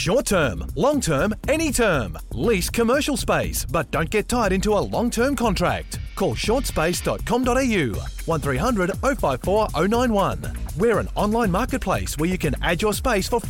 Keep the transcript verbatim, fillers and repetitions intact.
Short term, long term, any term. Lease commercial space, but don't get tied into a long-term contract. Call short space dot com dot a u, one three hundred oh five four oh nine one. We're an online marketplace where you can add your space for free.